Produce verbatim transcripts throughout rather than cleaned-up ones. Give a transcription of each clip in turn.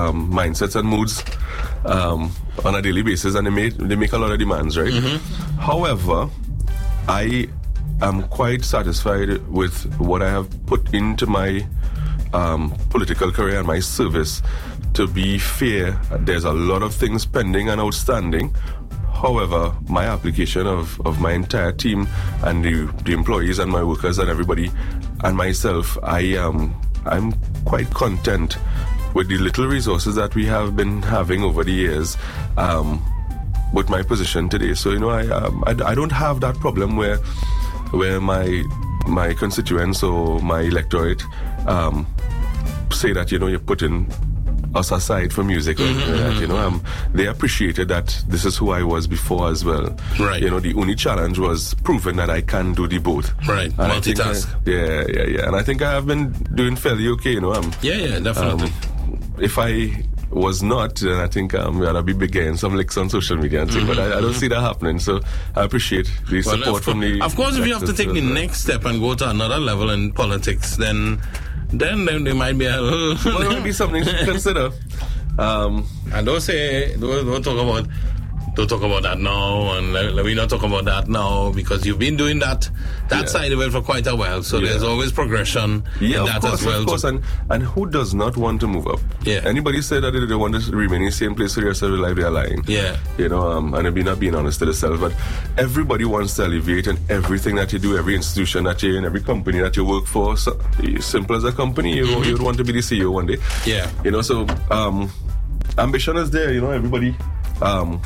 um, mindsets and moods um, on a daily basis, and they make they make a lot of demands, right? Mm-hmm. However, I am quite satisfied with what I have put into my um, political career and my service. To be fair, there's a lot of things pending and outstanding. However, my application of, of my entire team and the, the employees and my workers and everybody and myself, I am I'm quite content with the little resources that we have been having over the years um, with my position today. So, you know, I, um, I I don't have that problem where where my my constituents or my electorate um, say that, you know, you're putting us aside for music or anything like that, you know. Um, they appreciated that this is who I was before as well. Right. You know, the only challenge was proving that I can do the both. Right. And multitask. I I, yeah, yeah, yeah. And I think I have been doing fairly okay, you know. Um, yeah, yeah, definitely. Um, if I was not, then I think um, I'd be big getting some licks on social media and thing, mm-hmm, but I, I don't see that happening. So I appreciate the well, support from the... Of course, if you have to take the next step and go to another level in politics, then then, then there might be a... well, there might be something to consider. Um, and don't say, don't, don't talk about, don't talk about that now, and let, let me not talk about that now, because you've been doing that, that yeah. side of it for quite a while, so yeah. there's always progression yeah, in that course, as well. Of course, and, and who does not want to move up? Yeah. Anybody say that they want to remain in the same place for the rest of their life, they're lying. Yeah. You know, um, and they're not being honest to themselves, but everybody wants to elevate, and everything that you do, every institution that you're in, every company that you work for, so, simple as a company, you mm-hmm. you'd want to be the C E O one day. Yeah. You know, so um, ambition is there, you know, everybody... Um,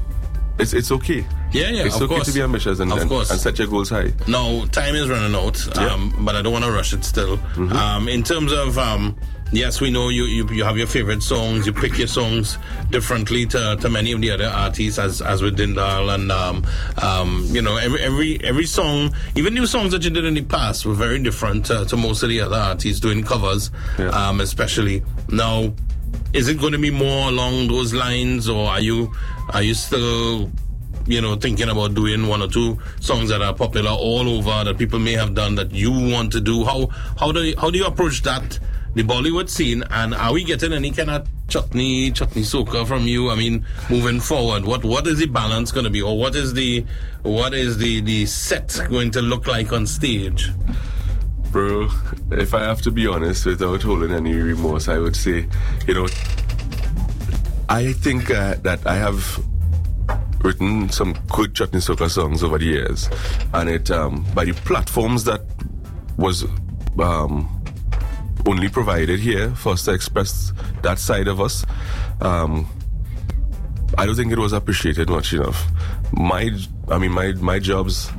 It's it's okay. Yeah, yeah, It's of okay course. to be ambitious and, of and, course. and set your goals high. Now, time is running out, yeah. um, but I don't want to rush it still. Mm-hmm. Um, in terms of, um, yes, we know you, you you have your favorite songs, you pick your songs differently to, to many of the other artists, as as with Dindal, and, um, um, you know, every, every every song, even new songs that you did in the past were very different uh, to most of the other artists doing covers, yeah. um, especially. Now, is it going to be more along those lines, or are you are you still, you know, thinking about doing one or two songs that are popular all over that people may have done that you want to do? How how do you, how do you approach that, the Bollywood scene, and are we getting any kind of chutney chutney soca from you? I mean, moving forward, what what is the balance going to be, or what is the what is the the set going to look like on stage? Bro, if I have to be honest, without holding any remorse, I would say, you know, I think uh, that I have written some good chutney soca songs over the years, and it um, by the platforms that was um, only provided here for us to express that side of us, um, I don't think it was appreciated much enough. My, I mean, my my jobs.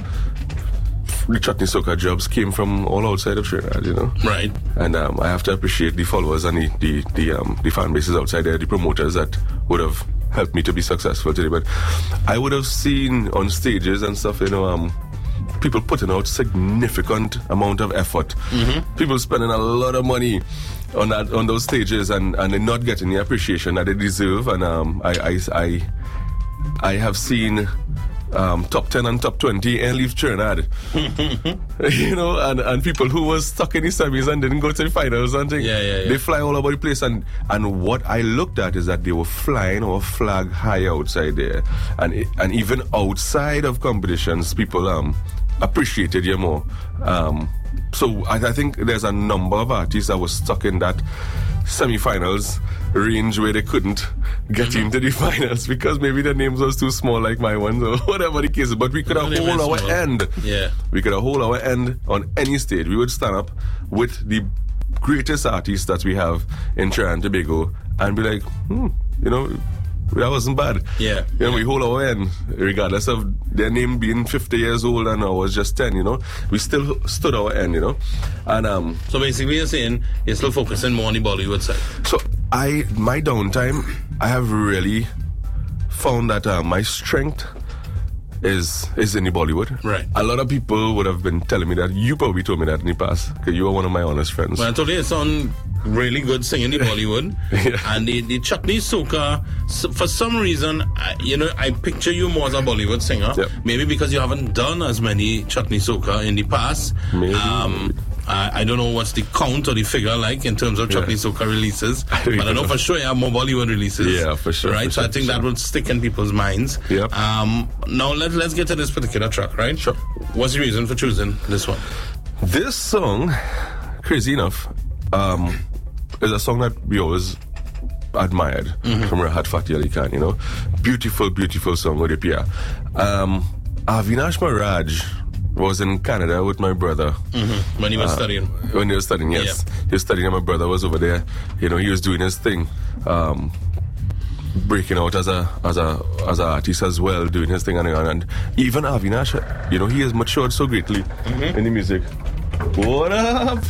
The chutney soca jobs came from all outside of Trinidad, you know. Right. And um, I have to appreciate the followers and the the the, um, the fan bases outside there, the promoters that would have helped me to be successful today. But I would have seen on stages and stuff, you know, um, people putting out significant amount of effort. Mm-hmm. People spending a lot of money on that on those stages and and they're not getting the appreciation that they deserve. And um, I I I, I have seen. Um, top ten and top twenty and leave Trinidad. You know, and, and people who was stuck in the semis and didn't go to the finals and things, yeah, yeah, yeah. they fly all over the place. And, and what I looked at is that they were flying our flag high outside there. And and even outside of competitions, people um appreciated you more. Um, so I, I think there's a number of artists that were stuck in that semi-finals range where they couldn't get mm-hmm. into the finals because maybe their names was too small, like my ones, or whatever the case is. But we could have hold our small. end. Yeah. We could have hold our end on any stage. We would stand up with the greatest artists that we have in Trinidad and Tobago and be like, hmm, you know, that wasn't bad. Yeah. You know, yeah. we hold our end, regardless of their name being fifty years old and I was just ten, you know. We still stood our end, you know. And um so basically you're saying you're still focusing more on the Bollywood side. So I my downtime, I have really found that uh, my strength is is in the Bollywood. Right. A lot of people would have been telling me that. You probably told me that in the past, because you are one of my honest friends. Well, I told you it's on really good singing the Bollywood. Yeah. And the, the chutney soca, so for some reason, I, you know, I picture you more as a Bollywood singer. Yep. Maybe because you haven't done as many chutney soca in the past. Maybe. Um, Uh, I don't know what's the count or the figure like in terms of Chutney Soca releases, I but I know, know for sure you have more Bollywood releases. Yeah, for sure. Right, for so sure, I think sure. that will stick in people's minds. Yep. Um, now let's let's get to this particular track, right? Sure. What's the reason for choosing this one? This song, crazy enough, um, is a song that we always admired mm-hmm. from Rahat Fateh Ali Khan, you know. Beautiful, beautiful song, Odipia. Um, Avinash Maharaj was in Canada with my brother. Mm-hmm. When he was uh, studying. When he was studying, yes. Yeah. He was studying and my brother was over there. You know, he was doing his thing. Um, breaking out as a as a as an artist as well, doing his thing and, and even Avinash, you know, he has matured so greatly mm-hmm. in the music. What up?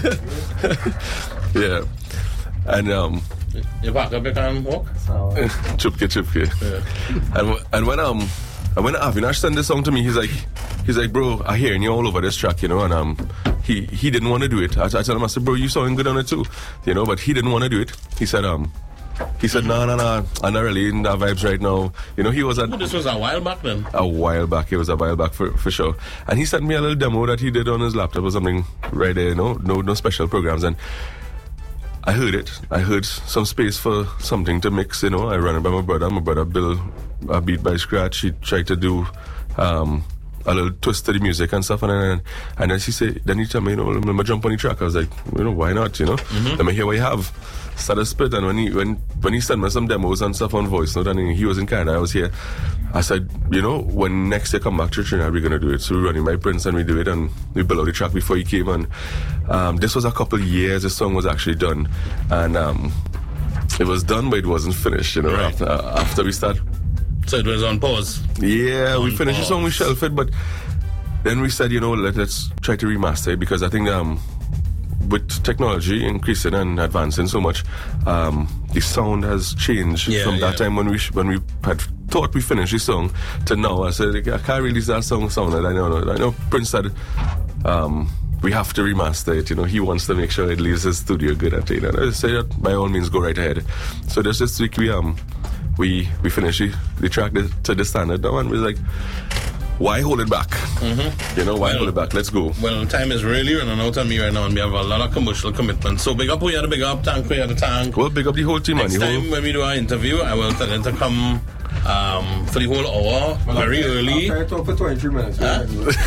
Yeah. And um you back up, you can walk? Chupke chupke. Yeah. And and when um and when Avinash sent this song to me, he's like he's like, bro, I hear you all over this track, you know, and um he he didn't want to do it. I, I told him, I said, bro, you sound good on it too, you know, but he didn't want to do it. He said um He said, no, no, no, I'm not really in that vibes right now. You know, he was at... Oh, this was a while back then? A while back. It was a while back for, for sure. And he sent me a little demo that he did on his laptop or something right there, you know, no, no special programs. And I heard it. I heard some space for something to mix, you know. I ran it by my brother. My brother built a beat by scratch. He tried to do... Um, a little twist to the music and stuff, and then and then she said, then he told me, you know, let me jump on the track. I was like, you know, why not, you know? Mm-hmm. Let me hear what you have. Started spit, and when he when when he sent me some demos and stuff on voice note, and he was in Canada, I was here. I said, you know, when next year come back to Trinidad, we're gonna do it. So we're running my Prince, and we do it, and we built out the track before he came. And um, this was a couple of years. The song was actually done, and um, it was done, but it wasn't finished. You know, right. after, after we start. So it was on pause? Yeah, on we finished pause. the song, we shelved it, but then we said, you know, let, let's try to remaster it, because I think um, with technology increasing and advancing so much, um, the sound has changed yeah, from that yeah. time when we when we had thought we finished the song to now. I said, I can't release that song sounded. I know, I know Prince said, um, we have to remaster it. You know, he wants to make sure it leaves his studio good at it. And I say that by all means, go right ahead. So this this week we um. We we finished the, the track to the standard now, and we're like, why hold it back? Mm-hmm. You know, why well, hold it back? Let's go. Well, time is really running out on me right now, and we have a lot of commercial commitments. So big up who you had to big up, Tank who you had to tank. Well, big up the whole team. Next man. time whole... when we do our interview, I will tell them to come um, for the whole hour, well, very I'll early. I'll talk for twenty-three minutes. Huh?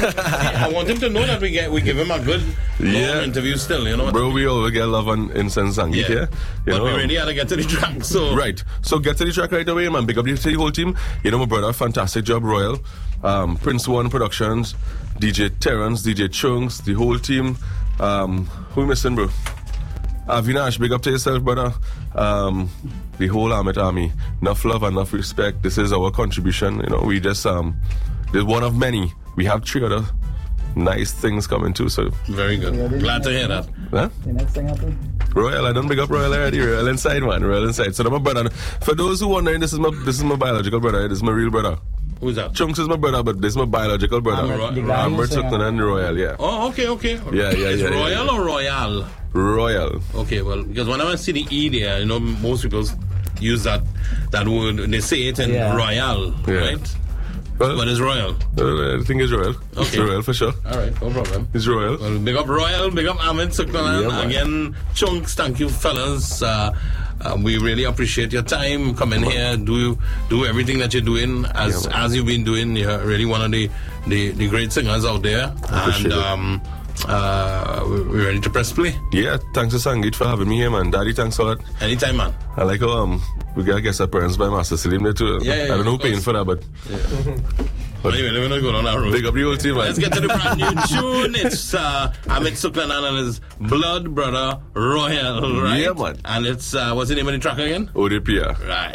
I want him to know that we get we give him a good yeah. long interview still, you know. Bro, we all get love on Incense Sangeet, yeah. yeah? You but know, we really had to get to the track, so... Right. So get to the track right away, man. Big up to the whole team. You know, my brother, fantastic job, Royal. Um, Prince One Productions, D J Terrence, D J Chunks, the whole team. Um, who we missing, bro? Avinash, big up to yourself, brother. Um, the whole Amit Army. Enough love and enough respect. This is our contribution. You know, we just, um, there's one of many. We have three other nice things coming too, so. Very good. Yeah, glad to hear that. Huh? The next thing happened. Royal, I don't big up Royal already. Royal inside, man. Royal inside. So, my brother. For those who wondering, this is my this is my biological brother. This is my real brother. Who's that? Chunks is my brother, but this is my biological brother. Amrit Suknan and Royal, yeah. Oh, okay, okay. Yeah, yeah, is yeah. Royal yeah, yeah. or Royal? Royal. Okay, well, because when I see the E there, you know, most people use that that word. They say it in yeah. Royal, Yeah. right? Well, but it's Royal. Uh, I think it's Royal. Okay. It's Royal for sure. All right, no problem. It's Royal. Well, big up Royal, big up Amit Suknalan. Yeah, Again, Chunks, thank you, fellas. Uh, uh, we really appreciate your time. Come in here, do do everything that you're doing as Yeah, as you've been doing. You're really one of the, the, the great singers out there. And um, uh, we're ready to press play. Yeah, thanks to Sangeet for having me here, man. Daddy, thanks a lot. Anytime, man. I like how um, we got guest appearance by Master Salim there too. Yeah, yeah, I don't yeah, know who paying for that, but. Yeah. But anyway, let me not go down that road. Big up the whole team, man. Let's get to the brand new tune. It's uh, Amit Suknalan and his blood brother, Royal, right? Yeah, man. And it's, uh, what's the name of the track again? Odipia. Right.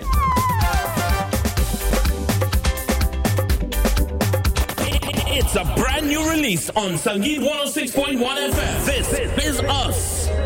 It's a brand new release on Sangeet one oh six point one F M. This is Us.